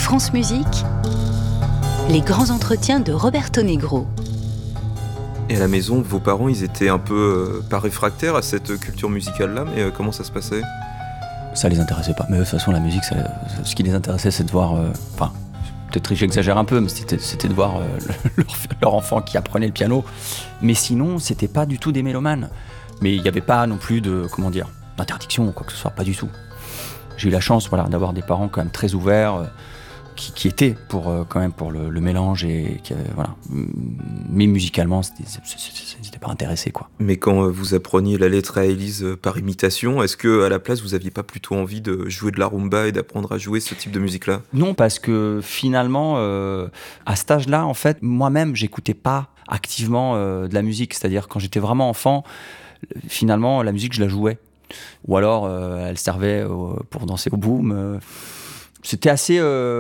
France Musique, les grands entretiens de Roberto Negro. Et à la maison, vos parents, ils étaient un peu pas réfractaires à cette culture musicale-là, mais comment ça se passait ? Ça les intéressait pas. Mais de toute façon, la musique, ce qui les intéressait, c'est de voir... peut-être j'exagère un peu, mais c'était de voir leur enfant qui apprenait le piano. Mais sinon, c'était pas du tout des mélomanes. Mais il n'y avait pas non plus d'interdiction ou quoi que ce soit, pas du tout. J'ai eu la chance d'avoir des parents quand même très ouverts, qui étaient pour le mélange et mais musicalement ils n'étaient pas intéressés quoi. Mais quand vous appreniez la lettre à Élise par imitation, est-ce que à la place vous aviez pas plutôt envie de jouer de la rumba et d'apprendre à jouer ce type de musique là ? Non, parce que finalement à cet âge-là en fait moi-même j'écoutais pas activement de la musique, c'est-à-dire quand j'étais vraiment enfant finalement la musique je la jouais ou alors elle servait pour danser au boom. C'était assez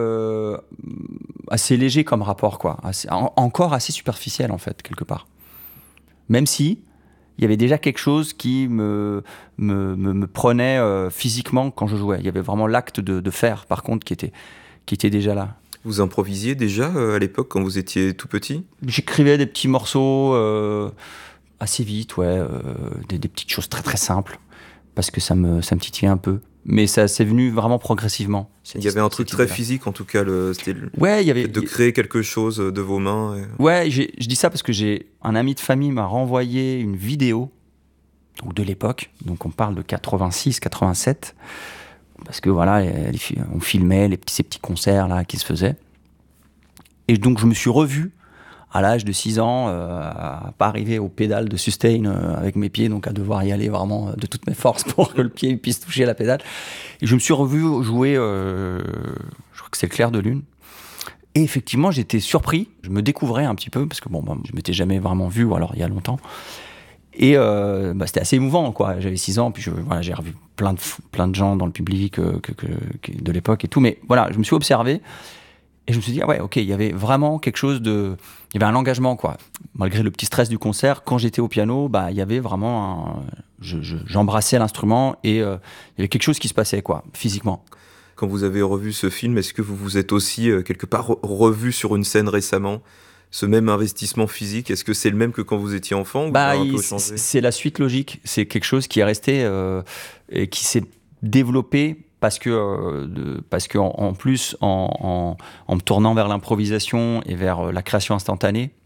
léger comme rapport, quoi. Encore assez superficiel, en fait, quelque part. Même si il y avait déjà quelque chose qui me prenait physiquement quand je jouais. Il y avait vraiment l'acte de faire, par contre, qui était déjà là. Vous improvisiez déjà à l'époque, quand vous étiez tout petit ? J'écrivais des petits morceaux assez vite, des petites choses très très simples, parce que ça me titillait un peu. Mais ça s'est venu vraiment progressivement. Il y avait un truc très physique, en tout cas, il y avait de créer quelque chose de vos mains. Ouais, je dis ça parce que j'ai un ami de famille m'a renvoyé une vidéo donc de l'époque. Donc on parle de 86, 87, parce que on filmait ces petits concerts là qui se faisaient. Et donc je me suis revu à l'âge de 6 ans, à pas arriver aux pédales de sustain avec mes pieds, donc à devoir y aller vraiment de toutes mes forces pour que le pied puisse toucher la pédale. Et je me suis revu jouer, je crois que c'est le Clair de Lune. Et effectivement, j'étais surpris. Je me découvrais un petit peu, parce que je m'étais jamais vraiment vu, ou alors il y a longtemps. Et c'était assez émouvant, quoi. J'avais 6 ans, puis j'ai revu plein de gens dans le public de l'époque et tout. Mais voilà, je me suis observé. Et je me suis dit, il y avait vraiment quelque chose il y avait un engagement, quoi. Malgré le petit stress du concert, quand j'étais au piano, il y avait vraiment j'embrassais l'instrument et il y avait quelque chose qui se passait, quoi, physiquement. Quand vous avez revu ce film, est-ce que vous vous êtes aussi quelque part revu sur une scène récemment ? Ce même investissement physique, est-ce que c'est le même que quand vous étiez enfant ou ça a un peu changé ? C'est la suite logique. C'est quelque chose qui est resté et qui s'est développé parce que en plus, en me tournant vers l'improvisation et vers la création instantanée,